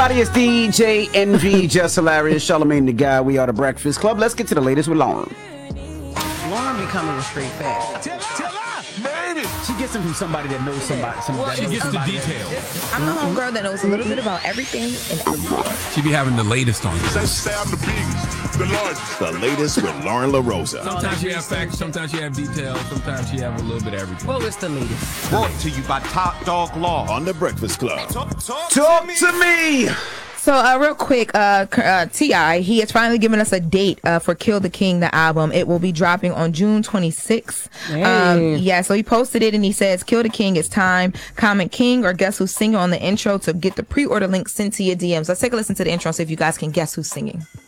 It's DJ NV, Just Hilarious, Charlamagne the Guy. We are the Breakfast Club. Let's get to the latest with Lauren. Lauren be coming with straight facts. Tell her, baby. She gets them from somebody that knows somebody. She gets the details. I'm a homegirl that knows a little bit about everything and everything. She be having the latest on you. Say I'm the biggest, the largest. The latest with Lauren LaRosa. Sometimes you have facts, sometimes you have details, sometimes you have a little bit of everything. Well, it's the latest. Brought to you by Top Dog Law. On the Breakfast Club. Talk to me. So, real quick, T.I., he has finally given us a date for Kill the King, the album. It will be dropping on June 26th. So he posted it and he says, Kill the King, it's time. Comment King or guess who's singing on the intro to get the pre-order link sent to your DMs. Let's take a listen to the intro and see if you guys can guess who's singing.